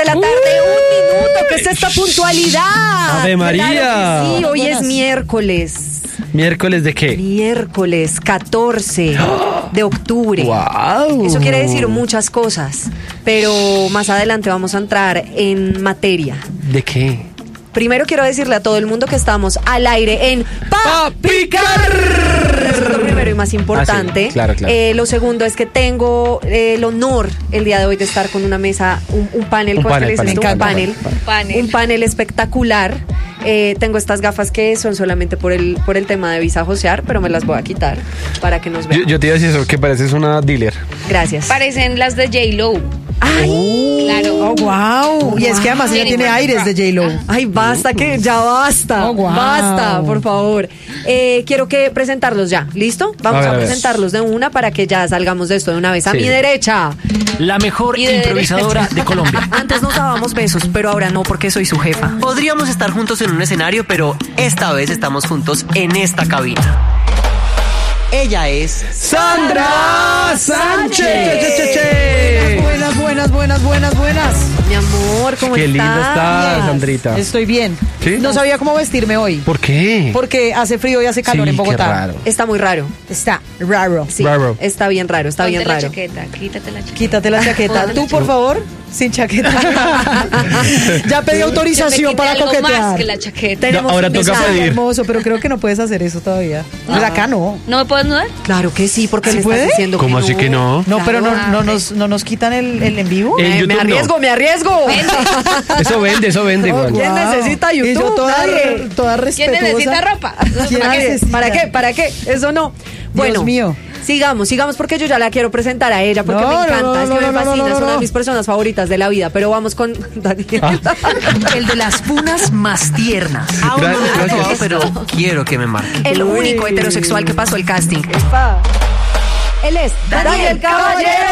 la tarde, 1 minuto. ¿Qué es esta puntualidad? ¡Ave María! Claro que sí, hoy es miércoles. ¿Miércoles de qué? Miércoles 14 de octubre. ¡Wow! Eso quiere decir muchas cosas, pero más adelante vamos a entrar en materia. ¿De qué? Primero quiero decirle a todo el mundo que estamos al aire en ¡Pa Picar! Eso es lo primero y más importante. Sí, claro. Lo segundo es que tengo el honor el día de hoy de estar con una mesa, un panel. Un panel, Un panel espectacular. Tengo estas gafas que son solamente por el tema de Visa Josear, pero me las voy a quitar para que nos vean. Yo te iba a decir eso, que pareces una dealer. Gracias. Parecen las de J-Lo. ¡Ay! Claro. Oh, wow. Y es que además ella tiene aires de J-Lo. Ay, basta, que ya basta. Oh, wow. Basta, por favor. Quiero que presentarlos ya. ¿Listo? Vamos a presentarlos de una para que ya salgamos de esto de una vez. A mi derecha, la mejor improvisadora de Colombia. Antes nos dábamos besos, pero ahora no porque soy su jefa. Podríamos estar juntos en un escenario, pero esta vez estamos juntos en esta cabina. Ella es ¡Sandra Sánchez! Buenas. mi amor, ¿cómo Qué estás? linda estás, Sandrita. Estoy bien. ¿Sí? No sabía cómo vestirme hoy. ¿Por qué? Porque hace frío y hace calor Sí, en Bogotá. qué raro. Está muy raro. Está raro. Sí, Raro. está bien raro, está bien Ponte la raro. chaqueta, quítate la chaqueta. Quítate la chaqueta. Ponte Tú, la por favor, sin chaqueta. Ya pedí autorización para algo más coquetear. que la chaqueta. Tenemos ahora un toca mensaje. pedir. Hermoso, pero creo que no puedes hacer eso todavía. Pues acá no. ¿No me puedes mudar? Claro que sí, porque ¿Sí le puede? estás diciendo ¿Cómo que así que no? No, pero Claro. no nos quitan el en vivo. En Me YouTube arriesgo, me arriesgo. Eso vende igual. ¿Quién necesita YouTube? Y yo Nadie. toda ¿Quién respetuosa. necesita ropa? ¿Quién ¿Para qué? necesita? ¿Para qué? Eso no. Bueno, Dios mío. sigamos porque yo ya la quiero presentar a ella porque No, me no, encanta, no, es que no, me no, fascina, no, es una no. de mis personas favoritas de la vida, pero vamos con Daniel. el de las punas más tiernas. Aún no me he Gracias. tatuado, pero quiero que me marque. El único heterosexual que pasó el casting. Él es Daniel Caballero.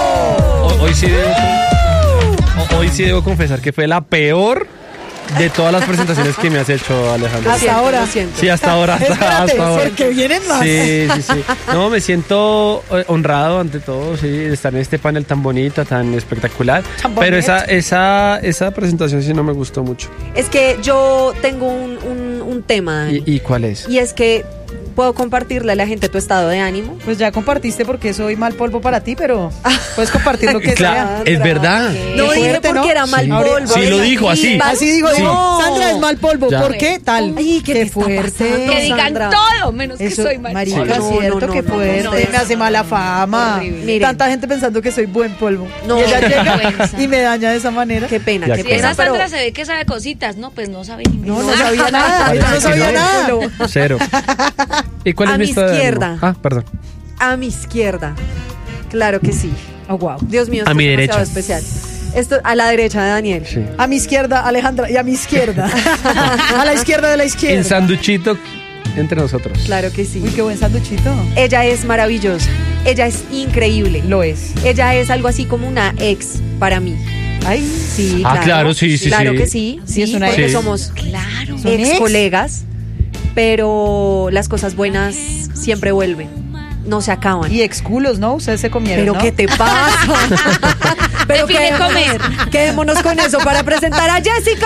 Hoy sí debo confesar que fue la peor de todas las presentaciones que me has hecho, Alejandra. Hasta ahora. Lo siento. Sí, hasta ahora. Espérate, hasta ahora. porque vienen más. Sí. No, me siento honrado ante todo, sí, de estar en este panel tan bonito, tan espectacular. Tan Pero bonito. esa presentación sí no me gustó mucho. Es que yo tengo un tema, Dani, ¿Y cuál es? y es que puedo compartirle a la gente tu estado de ánimo. Pues ya compartiste porque soy mal polvo para ti, pero puedes compartir lo que Claro, sea. es verdad. No Qué dije fuerte, porque ¿no? era mal Sí. polvo. Sí, lo dijo así. Así digo, Sí. Sandra es mal polvo. Ya. ¿Por qué tal? Ay, ¿qué te está fuerte. pasando? Que digan Sandra. todo, menos que Eso, soy mal. marica, Sí. No, cierto, no, que no, fuerte. no, Me hace mala fama. Horrible. Miren. Tanta gente pensando que soy buen polvo. No, y ella qué llega vergüenza. y me daña de esa manera. Qué pena, Ya qué que- Si pena. esa Pero Sandra se ve que sabe cositas, no, pues no sabe ni No, nada. no sabía nada. Parece Ella no que sabía no. nada. Cero. ¿Y cuál A es mi mi estado de ánimo? izquierda. Ah, perdón. a mi izquierda. Claro que sí. Oh, wow. Dios mío, A esto mi es demasiado derecha. especial. Esto a la derecha de Daniel. Sí. A mi izquierda, Alejandra, y a mi izquierda. A la izquierda de la El izquierda. sanduchito entre nosotros. Claro que sí. Uy, qué buen sanduchito. Ella es maravillosa. Ella es increíble. Lo es. Ella es algo así como una ex para mí. Ay, Sí, Ah, claro. claro, sí, sí, Claro sí. que sí. Sí, es una porque ex. somos Claro. ¿Son ex ex? colegas, pero las cosas buenas siempre vuelven. No se acaban. y exculos, ¿no? Ustedes se comieron, Pero ¿no? ¿qué te pasa? Pero Define quedémonos con eso para presentar a Jessica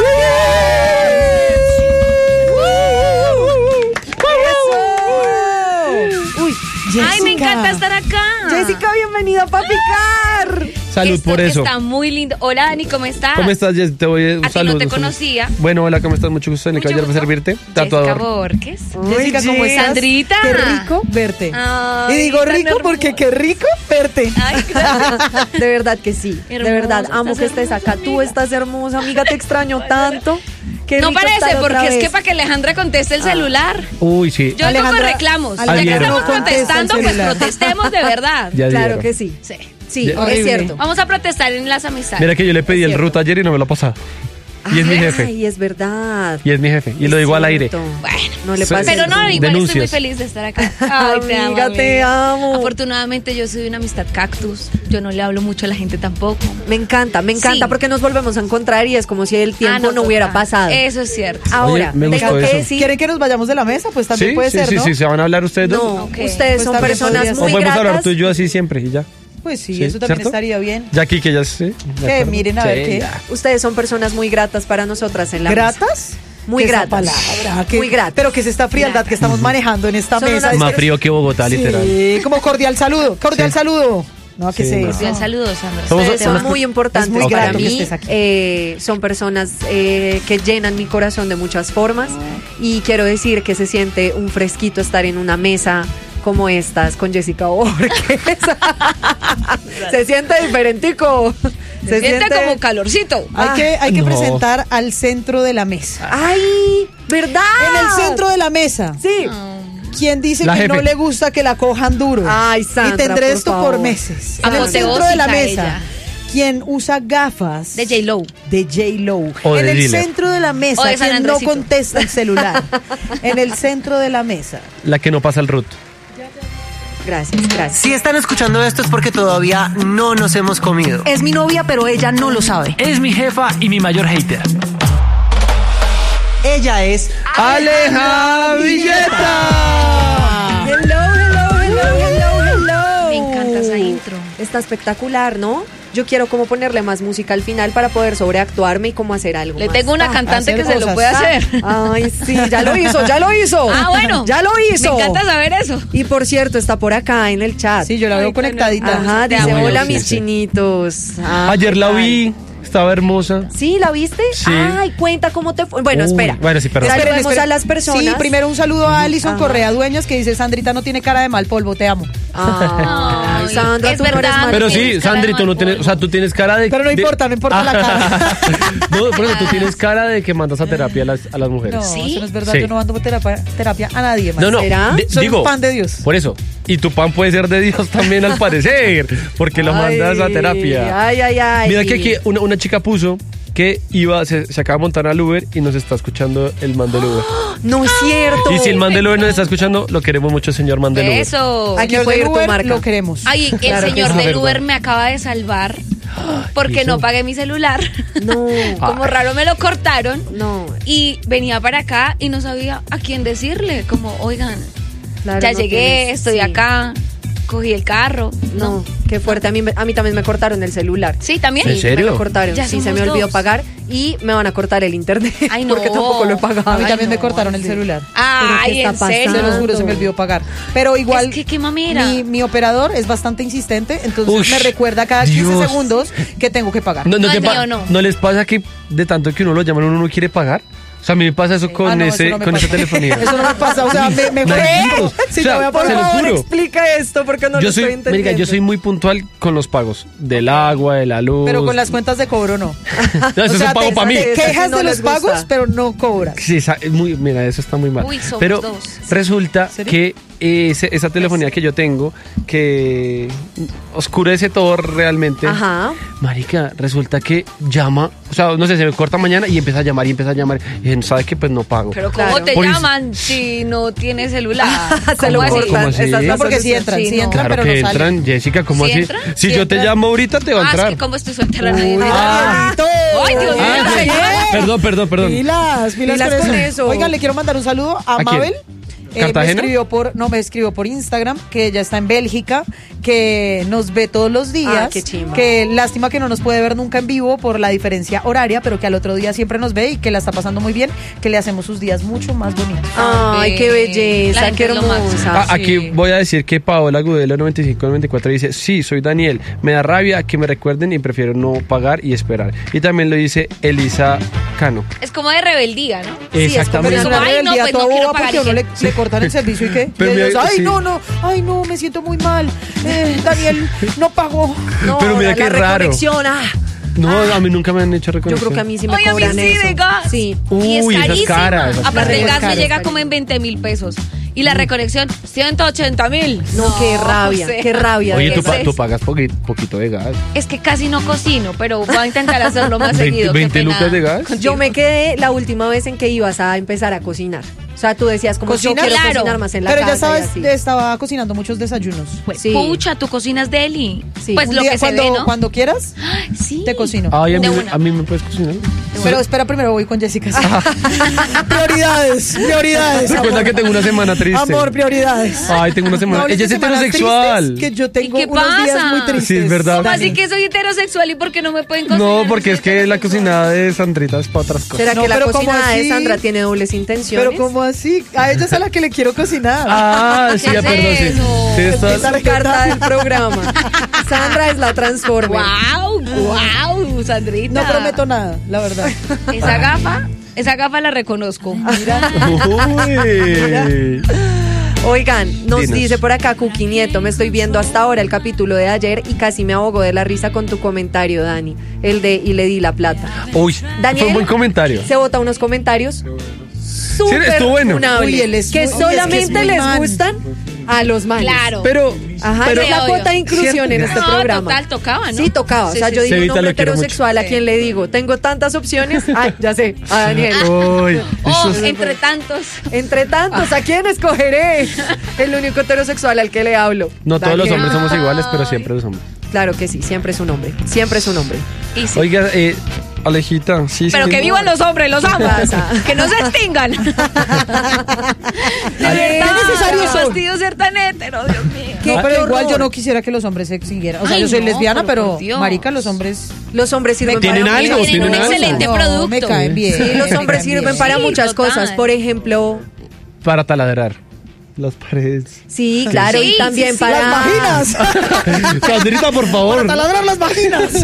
Borges. Uy, Ay, me encanta estar acá. Jessica, bienvenida para picar. Salud Esto por eso. Está muy lindo. Hola, Dani, ¿cómo estás? ¿Cómo estás, Jess? Te voy a A ti no te conocía. Bueno, hola, ¿cómo estás? Mucho gusto, Dani Mucho Caballero, para gusto. servirte. Jessica Tatuador. Borges. Jessica, ¿cómo estás? Sandrita. Qué rico verte. Ay, y digo tan rico porque hermosa. qué rico verte. Ay, gracias. De verdad que sí. De Hermosa, verdad, amo estás que estés acá. hermosa, Tú amiga. estás hermosa, amiga. Te extraño tanto. Qué No rico parece, estar otra porque es vez. que para que Alejandra conteste el celular. Uy, sí. Yo tengo Alejandra- reclamos. Ya que Alejandra estamos no contesta el protestando, pues celular. protestemos de verdad. Ya Claro dieron. que sí. Sí. Sí, Ya- es Horrible. cierto. Vamos a protestar en las amistades. Mira que yo le pedí el cierto. ruta ayer y no me lo ha pasado. Y es mi jefe. Ay, es verdad. Y es mi jefe. Y Es lo digo al aire. cierto. Bueno. No le Sí. pases. Pero no, igual estoy muy Denuncias. feliz de estar acá. Ay, te amo, Amiga, te amiga. amo. Afortunadamente yo soy una amistad cactus. Yo no le hablo mucho a la gente tampoco. Me encanta Sí. porque nos volvemos a encontrar y es como si el tiempo no total. hubiera pasado. Eso es cierto. Ahora, Oye, me tengo gustó que eso. decir, ¿Quieren que nos vayamos de la mesa? Pues también Sí, puede sí, ser, sí, ¿no? sí. ¿Se van a hablar ustedes dos? no, Ok. ustedes Pues son también personas podría O ser. muy podemos hablar gratas. tú y yo así siempre y ya. pues sí, Sí, eso también ¿cierto? estaría bien. Jackie, que ya sí. Que miren a ver qué. Ustedes son personas muy gratas para nosotras en la mesa. ¿Gratas? Muy Esa gratas. palabra, Muy gratas. Pero que es esta frialdad que estamos manejando en esta Son mesa. unas- Más frío que Bogotá, literal. Sí, como cordial saludo. Cordial saludo. No, que Sí, se no. Cordial saludo, Sandra. Somos- Ustedes son unas- muy importantes es muy para grato que mí. estés aquí. Son personas que llenan mi corazón de muchas formas. Y quiero decir que se siente un fresquito estar en una mesa como estas con Jessica Borges. Se siente diferentico. Se siente como calorcito. Hay que no. presentar al centro de la mesa. ¡Ay! ¿Verdad? En el centro de la mesa. Sí. ¿Quién dice La que jefe. no le gusta que la cojan duro? Ay, Sandra, y tendré por esto favor. por meses. En el Apoteósica centro de la mesa. ella. Quien usa gafas De J-Lo. de J-Lo. O En de el Diller. centro de la O mesa, de San quien no Andresito. contesta el celular. En el centro de la mesa. La que no pasa el root. Gracias, gracias. Si están escuchando esto es porque todavía no nos hemos comido. Es mi novia, pero ella no lo sabe. Es mi jefa y mi mayor hater. Ella es ¡Aleja Villeta! Hello, hello, hello, hello, hello. Me encanta esa intro. Está espectacular, ¿no? Yo quiero como ponerle más música al final para poder sobreactuarme y como hacer algo Le más. tengo una cantante hacer que se lo cosas. puede hacer. Ay, sí, ya lo hizo, ya lo hizo. Ah, bueno. Ya lo hizo. Me encanta saber eso. Y por cierto, está por acá en el chat. Sí, yo la veo conectadita. Ajá, Te dice, amo. hola Sí, mis sí. chinitos. Ah, Ayer ¿qué la tal? vi, estaba hermosa. ¿Sí? ¿La viste? Sí. Ay, cuenta cómo te fue. Bueno, Uy, espera. bueno, sí, perdón. Saludemos Esperen. a las personas. Sí, primero un saludo a Alison Ajá. Correa Dueñas que dice, Sandrita no tiene cara de mal polvo, te amo. Ay, Ay, Sandra, es tú no eres verdad. mal. Pero tienes sí, cara Sandri, de tú no mal tienes, polvo. o sea, tú tienes cara de... Pero no importa la cara. No, por eso tú tienes cara de que mandas a terapia a las mujeres. No, ¿Sí? eso no es verdad, Sí. yo no mando terapia a nadie más. No, ¿Será? Soy digo, un pan de Dios. Por eso. Y tu pan puede ser de Dios también al parecer, porque lo mandas a terapia. Ay, ay, ay. Mira que aquí una chica puso que se acaba de montar al Uber y nos está escuchando el man del Uber. No es cierto. Y si el man del Uber nos está escuchando, lo queremos mucho, señor man del Uber. Eso. Aquí Señor puede del ir tu Uber, marca. lo queremos. Ay, el Claro que señor sí. del Verdad. Uber me acaba de salvar porque ¿y no eso? pagué mi celular. No. Como raro me lo cortaron. No. Y venía para acá y no sabía a quién decirle. Como, oigan, Claro, ya no llegué, tienes- estoy sí. acá, cogí el carro. No, qué fuerte. A mí también me cortaron el celular. Sí, también. ¿En serio? Me lo cortaron. Ya Sí, se me somos olvidó dos. pagar y me van a cortar el internet. Ay, no. Porque tampoco lo he pagado. A mí Ay, también me no, cortaron el sí. celular. Ay, ¿qué está ¿en serio? Se los juro, se me Santo. olvidó pagar. Pero igual, Es que qué mamera. mi operador es bastante insistente, entonces Ush, me recuerda cada 15 Dios. segundos que tengo que pagar. No es mío, no. ¿No les pasa que de tanto que uno lo llaman uno no quiere pagar? O sea, a mí me pasa eso con Ah, no, eso ese no me con pasa. esa telefonía. Eso no me pasa, o sea, me Malditos. Sí, O sea, te voy a se Por los favor, juro. explica esto porque no Yo lo soy, estoy entendiendo. marica, yo soy muy puntual con los pagos del agua, de la luz. Pero con las cuentas de cobro no. No, eso es un pago para mí. te- Quejas no de los les gusta. pagos, pero no cobras. Sí, es muy, mira, eso está muy mal. Uy, somos Pero dos. resulta serio? que esa telefonía que yo tengo, que oscurece todo realmente. Ajá. Marica, resulta que llama, o sea, no sé, se me corta mañana y empieza a llamar y empieza a llamar. Y sabe que pues no pago. Pero Claro. ¿cómo te Por eso- llaman si no tienes celular? Se lo ¿Cómo así? cortan. ¿Cómo así? Esa es la No, porque sí solución. entran, sí no. entran. Claro pero que no salen. entran, Jessica, ¿cómo ¿Sí así? entran? Si Sí yo te entran. llamo ahorita, te va a Ah, es entrar. que como estoy soltera nadie Uy, me da. Danielito. Ay, Dios mío, Ah, señor. perdón. Pilas Pilas con eso. Oigan, le quiero mandar un saludo a quién? Mabel. ¿Cartagena? Me escribió por Instagram que ella está en Bélgica, que nos ve todos los días. Ah, qué chimba. Que lástima que no nos puede ver nunca en vivo por la diferencia horaria, pero que al otro día siempre nos ve y que la está pasando muy bien, que le hacemos sus días mucho más bonitos. Ay, qué La belleza, gente qué es lo máximo. hermosa. Aquí voy a decir que Paola Gudelo 9594 dice, sí, soy Daniel, me da rabia que me recuerden y prefiero no pagar y esperar. Y también lo dice Elisa Cano. Es como de rebeldía, ¿no? Pero es Exactamente. como, una ay, no, rebeldía pues toda no quiero boba pagar porque a uno y le cortan el servicio y qué. Pero Y ellos, mira, ay, sí. no, me siento muy mal. Daniel, no pagó. No, Pero mira la qué raro. reconexión, No, a mí nunca me han hecho Yo reconexión. creo que a mí sí me Oye, a mí cobran sí, eso. de gas. Sí. Y es Uy, esa es carísima. cara, esa es Aparte el cara. gas me Caro, llega caro. como en 20.000 pesos. Y la reconexión, 180.000. No, qué rabia, o sea, qué rabia. Oye, de tú, verdad. tú pagas poquito de gas. Es que casi no cocino, pero voy a intentar hacerlo más 20 seguido. qué 20 pena lucas de gas. contigo. Yo me quedé la última vez en que ibas a empezar a cocinar. O sea, tú decías como yo ¿Cocina? quiero Claro. cocinar más en la Pero casa. ya estaba cocinando muchos desayunos. Pues, Sí. pucha, tú cocinas deli. Sí. Pues Un lo día, que cuando, se ve, ¿no? cuando quieras, Sí. te cocino. Ay, De una. a mí me puedes cocinar. Pero espera, primero voy con Jessica. Prioridades. Recuerda amor. que tengo una semana triste. Amor, prioridades. Ay, tengo una semana. No hables Ella es de semanas heterosexual. tristes, que yo tengo ¿Y qué unos días pasa? muy tristes. Sí, es verdad. ¿Cómo así que soy heterosexual y por qué no me pueden cocinar? No, porque es que la heterosexual? cocinada de Sandrita es para otras cosas. ¿Será No, que la pero ¿cómo cocinada de así? Sandra tiene dobles intenciones? Pero ¿cómo así? A ella es a la que le quiero cocinar. Ah, sí, ¿Qué ya es perdón, sí. eso? Sí, estás- Esa carta del programa. Sandra es la Transformer. ¡Wow! Sandrita. No prometo nada, la verdad. Esa gafa la reconozco. Uy. Oigan, nos Dinos. dice por acá Cookie Nieto, me estoy viendo hasta ahora el capítulo de ayer y casi me ahogo de la risa con tu comentario, Dani. El de y le di la plata. Uy, Daniel, fue un buen comentario. Se vota unos comentarios súper estuvo bueno. funables, Uy, él es que muy- uy, es que solamente es muy les man. gustan a los manes. Claro. Pero, Ajá, pero es la obvio. cuota de inclusión en este No, programa. total, tocaba, ¿no? Sí, tocaba. O sea, Sí, yo sí, digo sí. un hombre Evita, lo quiero heterosexual, ¿a quién le digo? Tengo tantas opciones. Ay, ya sé, a Daniel. Uy, Oh, eso es- entre tantos. Entre tantos, ¿a quién escogeré? El único heterosexual al que le hablo. no todos los Daniel. hombres somos iguales, pero siempre lo somos. Claro que sí, siempre es un hombre. Siempre es un hombre. Y sí. Oiga, Alejita, sí, Pero sí. que vivan los hombres, los amo. pasa? Que no se extingan. De ¿Qué verdad, necesario qué son? fastidio ser tan hétero, Dios mío. ¿Qué? No, pero Qué igual horror. yo no quisiera que los hombres se extinguieran. O sea, Ay, yo soy no, lesbiana, pero pero por Dios. marica, los hombres Los hombres sirven ¿Tienen para algo? muchas Tienen un algo? excelente no, producto. me caen bien. Sí, los me hombres caen sirven bien. para Sí, muchas total. cosas. Por ejemplo, Para taladrar las paredes. sí, claro, Sí, y también sí, sí. para... Las vaginas. Sandrita, por favor. Para taladrar las vaginas.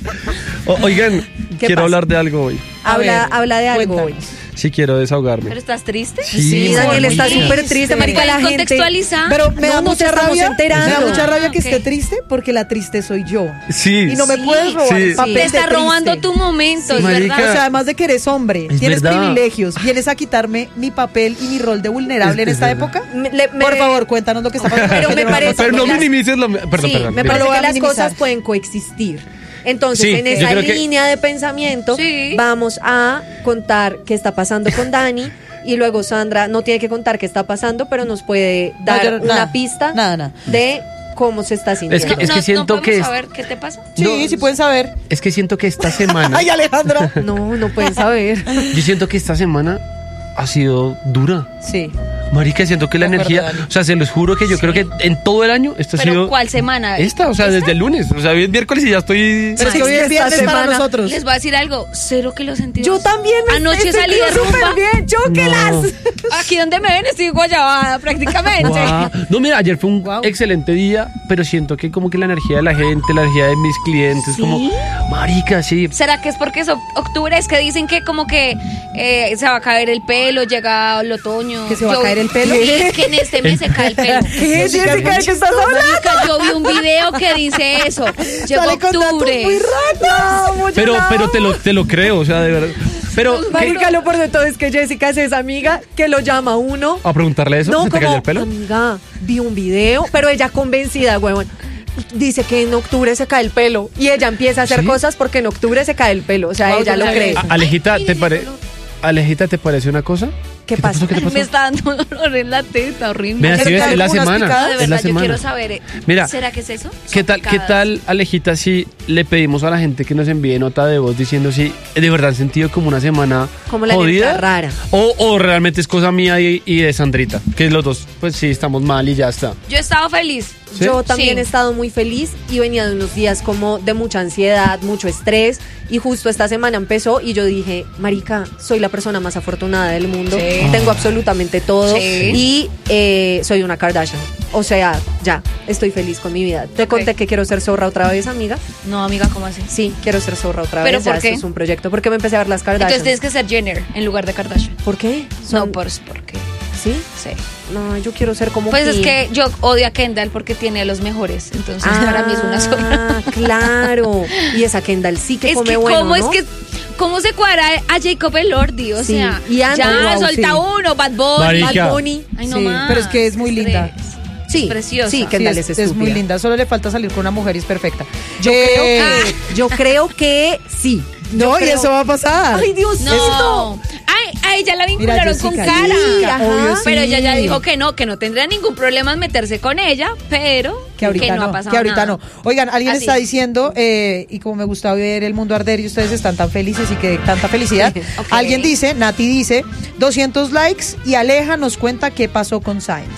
Oigan, quiero pasa? hablar de algo hoy. Habla de algo hoy. Cuéntanos. Sí, quiero desahogarme. ¿Pero estás triste? Sí, Daniel está ¿por qué? súper triste, marica, la ¿Puedes gente... contextualizar? Pero me da No, no mucha te estamos rabia. enterando. Me da mucha rabia que Ok. esté triste porque la triste soy yo. Sí. Y no me Sí. puedes robar Sí. el papel Te de está triste. robando tu momento, es Marica. O verdad. sea, además de que eres hombre, Es tienes verdad. privilegios, vienes a quitarme mi papel y mi rol de vulnerable en Es esta verdad. época. Me- Por favor, cuéntanos lo que está pasando. Pero me parece- Pero no que las- minimices lo... Perdón, Sí, perdón. me dime. parece lo voy que a las minimizar. cosas pueden coexistir. Entonces, Sí, en yo esa creo que- línea de pensamiento, Sí. vamos a contar qué está pasando con Dani. Y luego Sandra no tiene que contar qué está pasando, pero nos puede dar yo no- una nada, pista nada. de cómo se está sintiendo. Es que siento ¿no que podemos es- saber qué te pasa? Sí, No. sí pueden saber. Es que siento que esta semana... Ay, Alejandra. No pueden saber. Yo siento que esta semana ha sido dura. Sí. Marica, siento que la De acuerdo, energía... Dani. O sea, se los juro que yo creo que en todo el año esto ha ¿Pero sido... cuál semana? Esta, o sea, desde el lunes. O sea, hoy es miércoles y ya estoy... Pero es que hoy es esta viernes para semana nosotros. Les voy a decir algo, cero que lo sentí. Yo también me Anoche estoy salí de súper rumba. bien, chóquelas. No. Aquí donde me ven estoy guayabada prácticamente. Guau. No, mira, ayer fue un Guau. excelente día, pero siento que como que la energía de la gente, la energía de mis clientes, como, marica, sí. ¿Será que es porque es octubre? Es que dicen que como que se va a caer el pelo, llega el otoño. ¿Que se va a caer el pelo? Que en este mes se cae el pelo. ¿Qué, Jessica, de qué estás hablando? Marica, yo vi un video que dice eso. Llegó Sale con datos octubre. muy raros. Pero te lo creo, o sea, de verdad. Pero, Marica, lo por de todo es que Jessica es esa amiga que lo llama a uno. ¿a preguntarle eso? No, ¿Se te cayó como, el pelo? amiga, vi un video, pero ella convencida, huevón. Dice que en octubre se cae el pelo y ella empieza a hacer ¿Sí? cosas porque en octubre se cae el pelo, o sea, Wow, ella yo lo no cree. sabía. Alejita, ¿te parece una cosa? ¿Qué te pasa? pasó? ¿Qué te pasó? Me está dando dolor en la teta, horrible. Mira, Pero sí, te es dan la como unas semana. picadas. No, de Es la verdad, yo semana. quiero saber. Mira, ¿Será que es eso? ¿Qué Son tal, picadas. Alejita, si le pedimos a la gente que nos envíe nota de voz diciendo si de verdad han sentido como una semana Como la jodida? energía rara. O realmente es cosa mía y de Sandrita, que los dos, pues sí, estamos mal y ya está. Yo he estado feliz. ¿Sí? Yo también Sí. he estado muy feliz y venía de unos días como de mucha ansiedad, mucho estrés y justo esta semana empezó y yo dije, marica, soy la persona más afortunada del mundo, Sí. tengo absolutamente todo Sí. y soy una Kardashian. O sea, ya, estoy feliz con mi vida. Te Ok. conté que quiero ser zorra otra vez, amiga. No, amiga, ¿cómo así? Sí, quiero ser zorra otra ¿Pero vez. Ya, por qué? esto es un proyecto. Porque me empecé a ver las Kardashian. Entonces tienes que ser Jenner en lugar de Kardashian. ¿Por qué? No, Son- porque ¿Sí? sí. No, yo quiero ser como Pues es Kim. que yo odio a Kendall porque tiene a los mejores. Entonces para mí es una sola. Claro. Y esa Kendall sí que Es come que bueno, cómo ¿no? es que cómo se cuadra a Jacob Elordi, o Sí. sea, Y Andy, ya wow, solta sí. uno, Bad Bunny. Marica. Bad Bunny. Ay, no Sí, más. pero es que es muy linda. Sí, preciosa. Sí, Sí, Kendall Sí, es, es estúpida. muy linda. Solo le falta salir con una mujer y es perfecta. Yo creo que sí. No, y creo- eso va a pasar. Ay, Diosito. No. Ay, a ella la Mira, vincularon con Jessica, Cara. Jessica, Ajá. obvio, sí. Pero ella ya dijo que no tendría ningún problema en meterse con ella, pero Que ahorita no ha no, pasado que ahorita nada. no. Oigan, alguien Así. está diciendo, y como me gusta ver el mundo arder y ustedes están tan felices y que tanta felicidad, Ok. alguien dice, Nati dice, 200 likes y Aleja nos cuenta qué pasó con Sainz.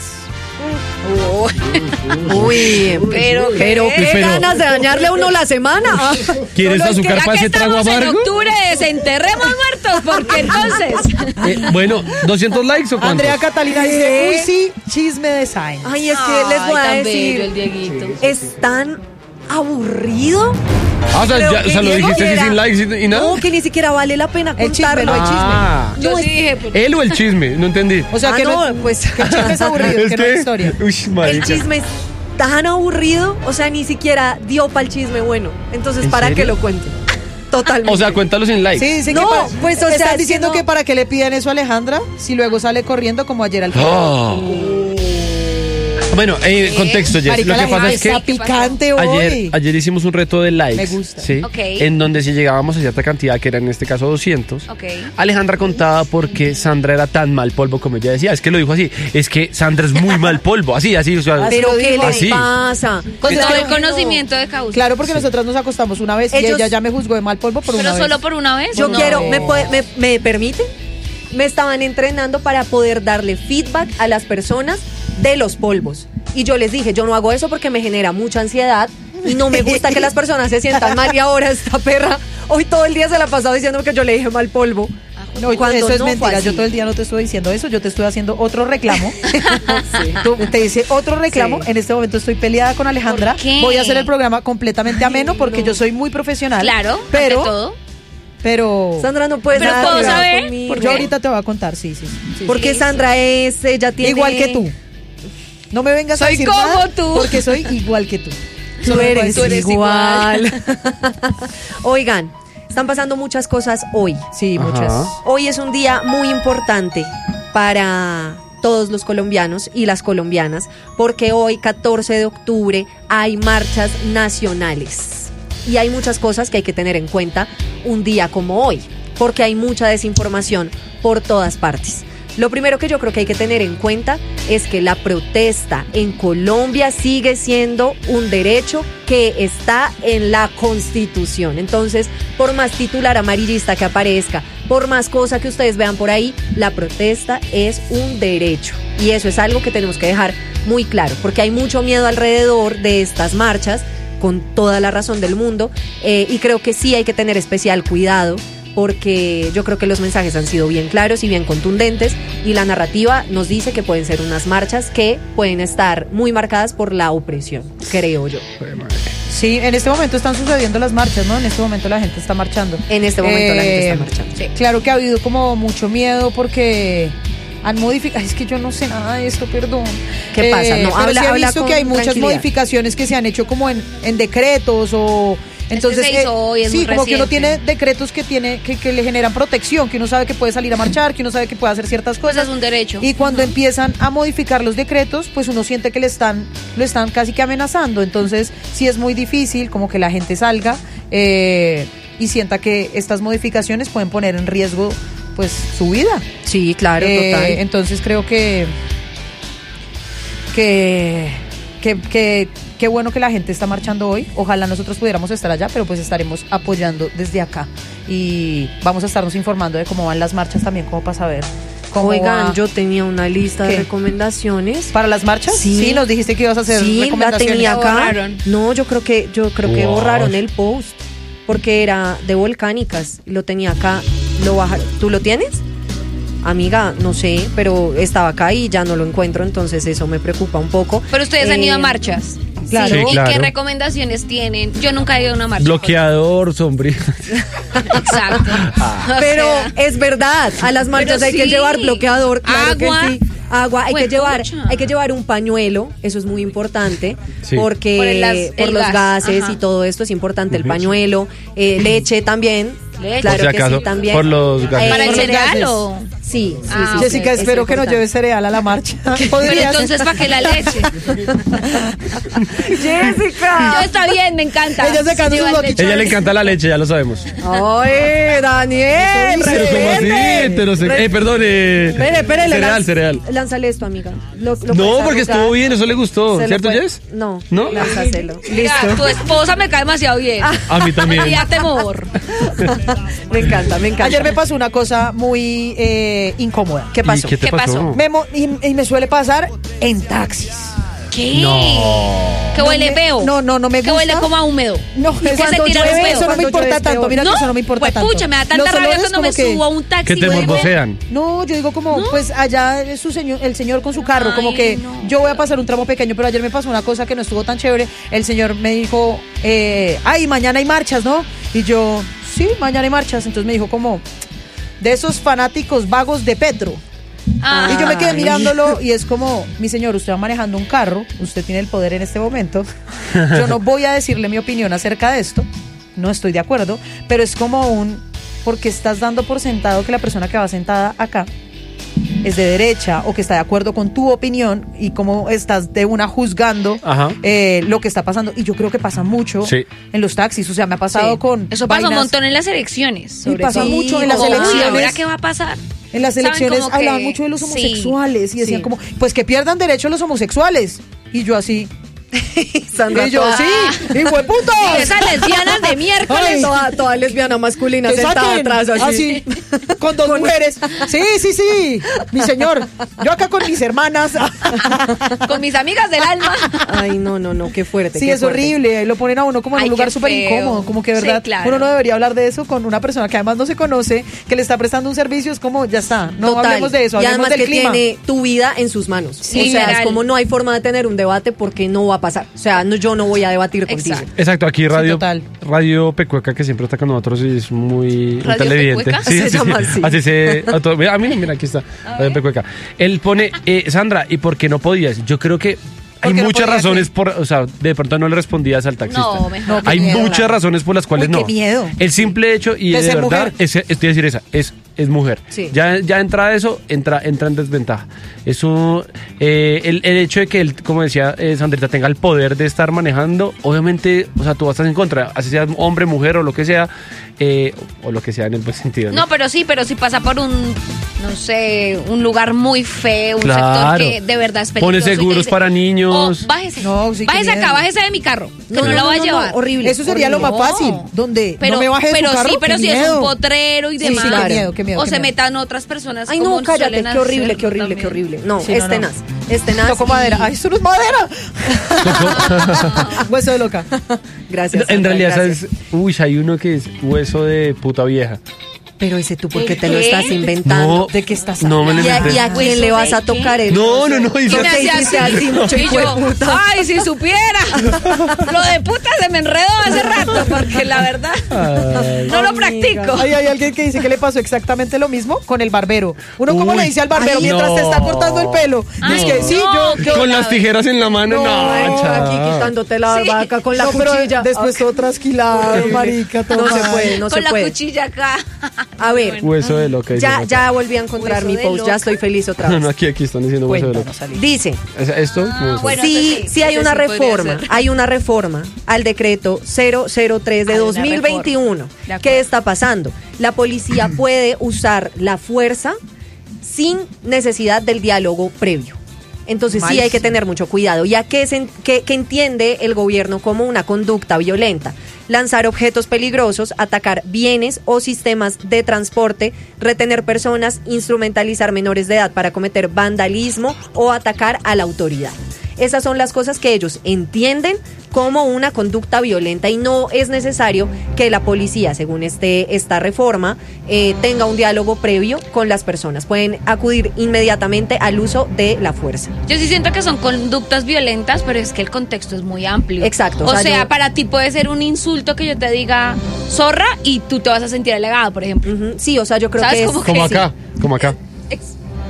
Uy, Pero qué Pero- ganas de dañarle a uno la semana. ¿Quieres azúcar Ya para que ese trago estamos en amargo? octubre, desenterremos muertos, porque entonces... Bueno, ¿200 likes o cuántos? Andrea Catalina dice, uy sí, chisme de Sainz. Ay, es que les voy a tan decir, bello el Dieguito. es tan aburrido. Ah, o sea, Creo ya, que o sea, lo Diego dijiste así era- sin likes y nada. No, que ni siquiera vale la pena El chisme, contarlo. no, el chisme. Ah, Yo sí dije, pues, él o el chisme, no entendí. O sea, Ah, que no, pues que el chisme es aburrido, que no hay historia. Uy, el marica. chisme es tan aburrido, o sea, ni siquiera dio para el chisme bueno. Entonces, ¿En ¿para serio? qué lo cuento? Totalmente. O sea, cuéntalo sin likes. Sí, dicen No, que para, pues, o sea, están es que diciendo no. que para qué le piden eso a Alejandra si luego sale corriendo como ayer al Ah. Bueno, contexto, Jess. Marica, Lo que la pasa gente es que está picante hoy. ayer hicimos un reto de likes. Me gusta. ¿sí? Ok. En donde si llegábamos a cierta cantidad, que era en este caso 200, Ok. Alejandra contaba por qué Sandra era tan mal polvo como ella decía. Es que lo dijo así. Es que Sandra es muy mal polvo. Así, o sea. Pero lo ¿qué digo. les Así. pasa? Con todo Claro el que conocimiento de causa. Claro, porque nosotras nos acostamos una vez y Ellos- ella ya me juzgó de mal polvo por Pero una solo vez. por una vez. Yo No. quiero, ¿me permiten? Me estaban entrenando para poder darle feedback a las personas de los polvos. Y yo les dije, yo no hago eso porque me genera mucha ansiedad y no me gusta que las personas se sientan mal. Y ahora esta perra, hoy todo el día se la ha pasado diciendo que yo le dije mal polvo. No, Cuando eso es no fue mentira. así. Yo todo el día no te estoy diciendo eso. Yo te estoy haciendo otro reclamo. Tú te dice otro reclamo. Sí. En este momento estoy peleada con Alejandra. ¿Por qué? Voy a hacer el programa completamente ameno porque yo soy muy profesional. Claro, pero, ante todo. pero Sandra, no puedes Pero nada ¿puedo hablar saber? conmigo. ¿Por yo qué? ahorita te voy a contar, sí. Porque Sandra ella tiene... Igual que tú. No me vengas a Soy decir como nada tú. porque soy igual que tú. Tú Solo eres puedo decir- igual. Oigan, están pasando muchas cosas hoy. Sí, Ajá. muchas. Hoy es un día muy importante para todos los colombianos y las colombianas, porque hoy, 14 de octubre, hay marchas nacionales. Y hay muchas cosas que hay que tener en cuenta un día como hoy, porque hay mucha desinformación por todas partes. Lo primero que yo creo que hay que tener en cuenta es que la protesta en Colombia sigue siendo un derecho que está en la Constitución. Entonces, por más titular amarillista que aparezca, por más cosa que ustedes vean por ahí, la protesta es un derecho. Y eso es algo que tenemos que dejar muy claro, porque hay mucho miedo alrededor de estas marchas, con toda la razón del mundo, y creo que sí hay que tener especial cuidado, porque yo creo que los mensajes han sido bien claros y bien contundentes, y la narrativa nos dice que pueden ser unas marchas que pueden estar muy marcadas por la opresión, creo yo. Sí, en este momento están sucediendo las marchas, ¿no? En este momento la gente está marchando. En este momento la gente está marchando. Sí. Claro que ha habido como mucho miedo porque han modificado. Es que yo no sé nada de esto, perdón. ¿Qué pasa? No, pero habla- sí he habla visto con que hay muchas tranquilidad. modificaciones que se han hecho como en decretos o. Entonces, se hizo hoy, es sí, muy como que uno reciente. tiene decretos que le generan protección, que uno sabe que puede salir a marchar, que uno sabe que puede hacer ciertas Pues cosas. es un derecho. Y cuando empiezan a modificar los decretos, pues uno siente que lo están casi que amenazando. Entonces, sí es muy difícil como que la gente salga y sienta que estas modificaciones pueden poner en riesgo pues su vida. Sí, claro, total. Entonces creo que qué bueno que la gente está marchando hoy. Ojalá nosotros pudiéramos estar allá, pero pues estaremos apoyando desde acá. Y vamos a estarnos informando de cómo van las marchas también, como para saber cómo Oigan, va. yo tenía una lista de ¿Qué? recomendaciones. ¿Para las marchas? Sí. Nos dijiste que ibas a hacer Sí, la recomendaciones. tenía acá. borraron. No, yo creo que Wow. borraron el post porque era de Volcánicas. Lo tenía acá, lo bajaron. ¿Tú lo tienes? Amiga, no sé, pero estaba acá y ya no lo encuentro, entonces eso me preocupa un poco. Pero ustedes han ido a marchas. Claro. Sí, ¿Y claro. qué recomendaciones tienen? Yo nunca he ido a una marcha. Bloqueador, sombrío. Exacto. Pero es verdad, a las marchas Pero hay que sí. llevar bloqueador, claro Agua. que sí. Agua, hay Juepucha. que llevar un pañuelo, eso es muy importante, Sí. porque Por el por el los gas, gases ajá. y todo esto es importante, el Ujú. pañuelo, leche también, Leche. claro Por si que acaso, sí también. por los gases. ¿Para el Por los cereal gases. o...? Sí, sí, Ah, sí. ok. Jessica, Es espero que no importante. lleve cereal a la marcha. Pero ¿Podrías? entonces, ¿para qué la leche? Jessica. Yo está bien, me encanta. Ella se cansa Sí, sus lleva loquitos. leche. Ella le encanta la leche, ya lo sabemos. Ay, Daniel. Pero ¿cómo así? Perdón, Espere, cereal. Lánzale esto, amiga. Lo No, puedes porque arrugar. estuvo bien, eso le gustó, Se lo ¿cierto, puede- Jess? No, ¿No? lánzaselo. Mira, tu esposa me cae demasiado bien. A mí también. Me da temor. Me encanta. Ayer me pasó una cosa muy incómoda. ¿Qué pasó? ¿Y qué te ¿Qué pasó? pasó? Y me suele pasar en taxis. ¿Qué? No. Que huele feo. No me Que gusta. huele como a húmedo. No, que se tira los llueve, pedos. eso no me Cuando importa llueve es tanto. peor. Mira que No, eso no me importa pues, tanto. pucha, me da tanta Los rabia olores cuando me como que- subo a un taxi. Que te y digo, morbosean. No, yo digo como, pues allá es el señor con su carro, Ay, como que no. yo voy a pasar un tramo pequeño, pero ayer me pasó una cosa que no estuvo tan chévere. El señor me dijo, ay, mañana hay marchas, ¿no? Y yo, sí, mañana hay marchas. Entonces me dijo como, de esos fanáticos vagos de Petro. Ah. Y yo me quedé mirándolo y es como, mi señor, usted va manejando un carro, usted tiene el poder en este momento. Yo no voy a decirle mi opinión acerca de esto, no estoy de acuerdo, pero es como porque estás dando por sentado que la persona que va sentada acá es de derecha o que está de acuerdo con tu opinión y como estás de una juzgando Ajá. lo que está pasando. Y yo creo que pasa mucho Sí. en los taxis, o sea, me ha pasado Sí. con Eso pasa un vainas- montón en las elecciones. Y pasa todo. mucho en las Uy, Uy, elecciones. ¿ahora qué va a pasar? En las ¿Saben? elecciones Como que- hablaban mucho de los sí. homosexuales y decían Sí. como, pues que pierdan derecho los homosexuales. Y yo así. Sandra, Y yo, toda- sí, hijo de puta. Esas lesbianas de miércoles. Ay. toda lesbiana masculina Que sentada saquen, atrás así. con dos mujeres. Sí, mi señor. Yo acá con mis hermanas. Con mis amigas del alma. Ay, no, qué fuerte. Sí, qué es fuerte. horrible. Lo ponen a uno como en Ay, un lugar qué súper feo. incómodo. Como que, de Sí, verdad, claro. uno no debería hablar de eso con una persona que además no se conoce, que le está prestando un servicio. Es como, ya está. No Total. hablemos de eso, y hablemos además del que clima. tiene tu vida en sus manos. Sí, o sea, literal. es como no hay forma de tener un debate porque no va a pasar. O sea, yo no voy a debatir contigo. Exacto. Exacto, aquí total. Radio Pecueca, que siempre está con nosotros y es muy ¿Radio televidente. Pecueca? Se llama así. Así se. Mira, mira, aquí está. Radio Pecueca. Él pone, Sandra, ¿y por qué no podías? Yo creo que hay ¿Por qué no muchas podía razones o sea, de pronto no le respondías al taxista. No, mejor. No, qué Hay miedo. muchas razones por las cuales Uy, no. qué miedo. El simple hecho y De de ser verdad, mujer. estoy a decir esa, es mujer. Sí. Ya entra eso, entra en desventaja. Eso, el hecho de que él, como decía Sandrita, tenga el poder de estar manejando, obviamente, o sea, tú vas a estar en contra, así sea hombre, mujer o lo que sea en el buen sentido. No, pero sí pasa por no sé, un lugar muy feo, un Claro. sector que de verdad es peligroso. Pone y te seguros dice, para niños. "Oh, bájese. No, sí, qué Bájese acá, miedo. bájese de mi carro. Que no, la voy a llevar. horrible. Eso sería lo más horrible. fácil. Donde Pero, no me baje de pero su carro. sí, pero qué si es miedo. un potrero y Sí, demás. sí, claro. qué miedo. O qué se miedo. metan otras personas. Ay, como no, cállate, suelen qué horrible, hacer qué horrible, también. qué horrible. No, Sí, es no, no. tenaz. Es tenaz. Toco y- madera. ¡Ay, eso no es madera! Hueso de loca. Gracias. En Sandra, realidad, gracias. ¿sabes? Uy, hay uno que es hueso de puta vieja. Pero ese tú, ¿por qué te ¿Qué? lo estás inventando? No, ¿De qué estás no me lo ¿Y a inventé. quién ¿Hueso le vas de a tocar qué? el No, no, no, ¿Por y Y yo- me qué hacía hiciste así, así, mucho y hijo yo, de puta? ay, si supiera. Lo de puta se me enredó hace rato, porque la verdad no lo practico. Ay, hay alguien que dice que le pasó exactamente lo mismo con el barbero. Uno como Uy. le dice al barbero Ay, mientras no. te está cortando el pelo. Ay, Dice que sí, no, yo Con las tijeras en la mano, no, Aquí chao. quitándote la Sí. vaca con la no, pero cuchilla. después todo trasquilado, Horrible. marica, todo No se mal. puede, no Con se la puede. cuchilla acá. A ver, Hueso de loca. dice ya, Nata. ya volví a encontrar Hueso mi de post, loca. ya estoy feliz otra No, vez. no, aquí están diciendo hueso de loca. Dice, ¿Esto? No sé. bueno. sí, entonces sí hay ese una sí podría reforma, ser. hay una reforma al decreto 003 de Hay una 2021. reforma. De acuerdo. ¿Qué está pasando? La policía puede usar la fuerza sin necesidad del diálogo previo. Entonces sí hay que tener mucho cuidado. ¿Y a qué entiende el gobierno como una conducta violenta? Lanzar objetos peligrosos, atacar bienes o sistemas de transporte, retener personas, instrumentalizar menores de edad para cometer vandalismo o atacar a la autoridad. Esas son las cosas que ellos entienden como una conducta violenta y no es necesario que la policía, según esta reforma, tenga un diálogo previo con las personas. Pueden acudir inmediatamente al uso de la fuerza. Yo sí siento que son conductas violentas, pero es que el contexto es muy amplio. Exacto, O o sea, sea, yo- para ti puede ser un insulto que yo te diga zorra y tú te vas a sentir halagado, por ejemplo. Ujú, sí, o sea, yo creo ¿Sabes que es... cómo Como que acá, como acá. Ex-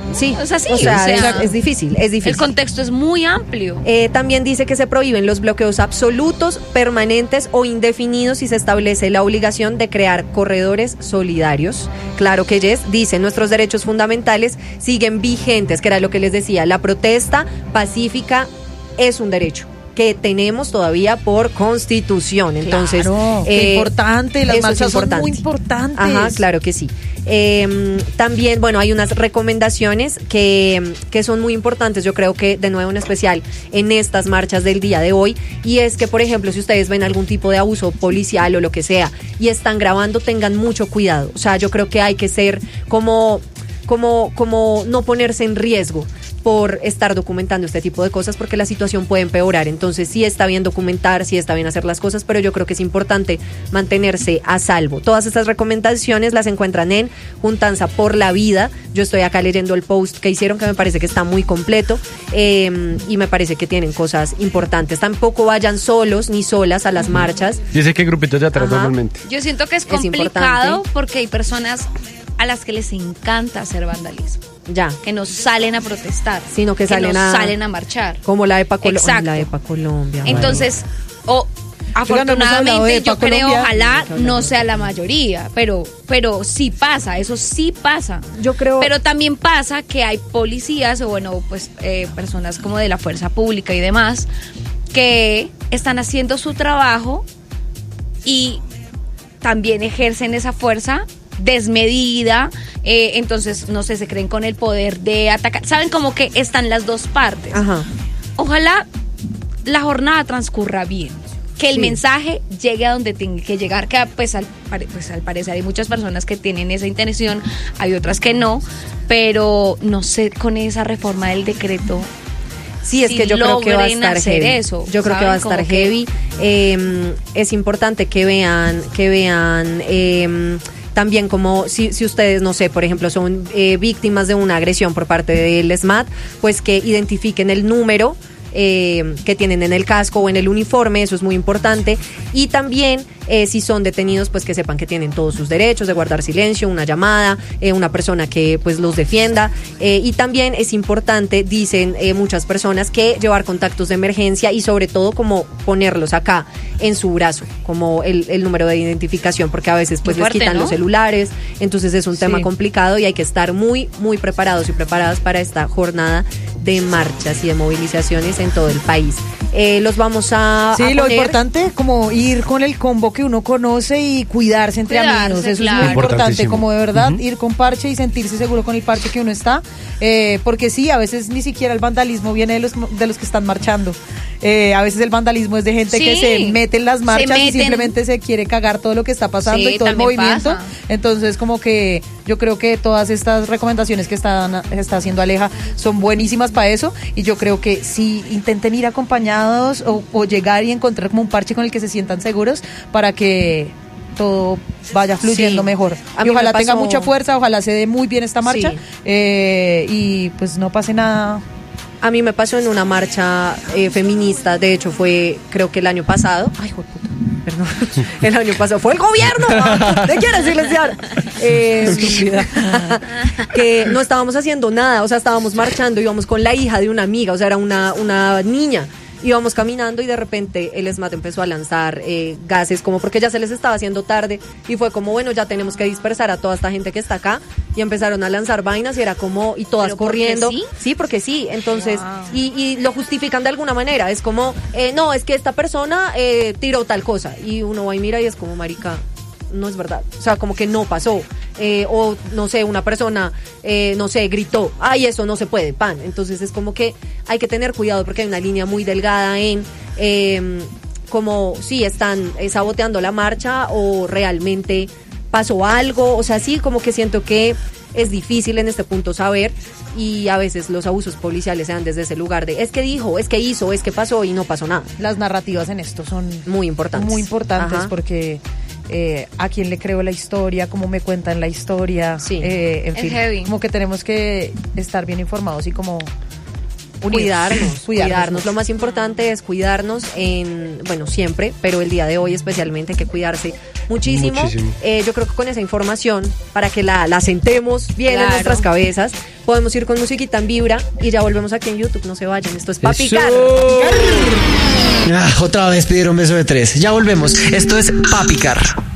Sí, O sea, sí, es difícil, es difícil. El contexto es muy amplio. También dice que se prohíben los bloqueos absolutos, permanentes o indefinidos y se establece la obligación de crear corredores solidarios. Claro que yes, dice, nuestros derechos fundamentales siguen vigentes, que era lo que les decía, la protesta pacífica es un derecho que tenemos todavía por Constitución. Entonces, claro, qué importante, las marchas son muy importantes. Ajá, claro que sí. También, bueno, hay unas recomendaciones que son muy importantes, yo creo que de nuevo en especial en estas marchas del día de hoy, y es que, por ejemplo, si ustedes ven algún tipo de abuso policial o lo que sea y están grabando, tengan mucho cuidado. O sea, yo creo que hay que ser como no ponerse en riesgo por estar documentando este tipo de cosas, porque la situación puede empeorar. Entonces sí está bien documentar, sí está bien hacer las cosas, pero yo creo que es importante mantenerse a salvo. Todas estas recomendaciones las encuentran en Juntanza por la Vida. Yo estoy acá leyendo el post que hicieron, que me parece que está muy completo, y me parece que tienen cosas importantes. Tampoco vayan solos ni solas a las marchas. Dice que grupitos de atrás normalmente. Yo siento que es complicado porque hay personas a las que les encanta hacer vandalismo. Ya. Que no salen a protestar, sino que salen a marchar. Como la EPA Colombia. Exacto. La EPA Colombia. Entonces, afortunadamente, yo creo, ojalá no sea la mayoría, pero sí pasa, eso sí pasa. Yo creo. Pero también pasa que hay policías o bueno, pues personas como de la fuerza pública y demás que están haciendo su trabajo y también ejercen esa fuerza desmedida, entonces no sé, se creen con el poder de atacar, saben, como que están las dos partes. Ajá. Ojalá la jornada transcurra bien, que el mensaje llegue a donde tenga que llegar, que pues al parecer hay muchas personas que tienen esa intención, hay otras que no, pero no sé, con esa reforma del decreto. Sí, es que yo creo que va a estar heavy. Eso, yo creo que va a estar heavy. Es importante que vean también como si ustedes, no sé, por ejemplo, son víctimas de una agresión por parte del SMAT, pues que identifiquen el número que tienen en el casco o en el uniforme, eso es muy importante. Y también si son detenidos, pues que sepan que tienen todos sus derechos de guardar silencio, una llamada, una persona que pues los defienda. Y también es importante, dicen muchas personas, que llevar contactos de emergencia y sobre todo como ponerlos acá en su brazo, como el número de identificación, porque a veces pues les quitan, ¿no?, los celulares. Entonces es un tema complicado y hay que estar muy, muy preparados y preparadas para esta jornada de marchas y de movilizaciones en todo el país. Los vamos a lo poner. Importante como ir con el combo que uno conoce y cuidarse entre amigos, eso es muy importante, como de verdad ir con parche y sentirse seguro con el parche que uno está, porque sí, a veces ni siquiera el vandalismo viene de los que están marchando. A veces el vandalismo es de gente que se mete en las marchas y simplemente se quiere cagar todo lo que está pasando y todo el movimiento. Pasa. Entonces como que yo creo que todas estas recomendaciones que está haciendo Aleja son buenísimas para eso, y yo creo que sí intenten ir acompañados o llegar y encontrar como un parche con el que se sientan seguros para que todo vaya fluyendo mejor. Y ojalá tenga mucha fuerza, ojalá se dé muy bien esta marcha, y pues no pase nada. A mí me pasó en una marcha feminista, de hecho fue, creo que el año pasado. Ay, hijo de puta, perdón. El año pasado fue el gobierno. ¿Qué quieres silenciar? Que no estábamos haciendo nada, o sea, estábamos marchando, íbamos con la hija de una amiga, o sea, era una niña. Íbamos caminando y de repente el SMAT empezó a lanzar gases, como porque ya se les estaba haciendo tarde, y fue como, bueno, ya tenemos que dispersar a toda esta gente que está acá, y empezaron a lanzar vainas y era como, y todas corriendo. ¿Sí? Sí, porque sí, entonces, y lo justifican de alguna manera, es como, no, es que esta persona tiró tal cosa, y uno va y mira y es como, marica, no es verdad, o sea, como que no pasó. O no sé, una persona no sé, gritó, ay, eso no se puede, pan. Entonces es como que hay que tener cuidado porque hay una línea muy delgada en como si están saboteando la marcha o realmente pasó algo. O sea, sí, como que siento que es difícil en este punto saber, y a veces los abusos policiales se dan desde ese lugar de es que dijo, es que hizo, es que pasó, y no pasó nada. Las narrativas en esto son muy importantes. Muy importantes. Ajá. Porque a quién le creo la historia, cómo me cuentan la historia, en fin, heavy. Como que tenemos que estar bien informados y como cuidarnos. Lo más importante es cuidarnos siempre, pero el día de hoy especialmente hay que cuidarse muchísimo. Yo creo que con esa información, para que la sentemos bien en nuestras cabezas, Podemos ir con musiquita en Vibra y ya volvemos aquí en YouTube. No se vayan, esto es Pa' Eso. Picar. Otra vez pidieron beso de 3. Ya volvemos. Esto es Pa' Picar.